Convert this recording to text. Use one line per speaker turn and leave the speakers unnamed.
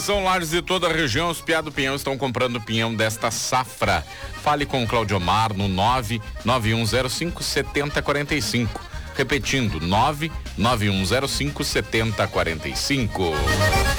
São lares de toda a região, os Piá do Pinhão estão comprando pinhão desta safra. Fale com Claudiomar no 99105-7045. Repetindo, 99105-7045.